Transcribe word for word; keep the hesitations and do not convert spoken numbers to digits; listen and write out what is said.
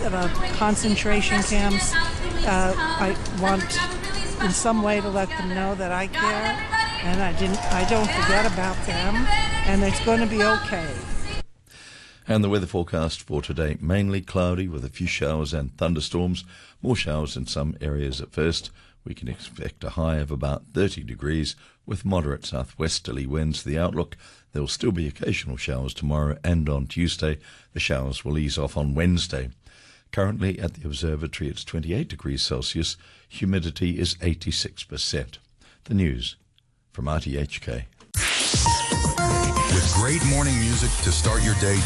about concentration camps. Uh, I want in some way to let them know that I care, and I didn't. I don't forget about them, and it's going to be okay. And the weather forecast for today, mainly cloudy with a few showers and thunderstorms. More showers in some areas at first. We can expect a high of about thirty degrees with moderate southwesterly winds. The outlook, there will still be occasional showers tomorrow and on Tuesday. The showers will ease off on Wednesday. Currently at the observatory it's twenty-eight degrees Celsius. Humidity is eighty-six percent. The news from R T H K. With great morning music to start your day.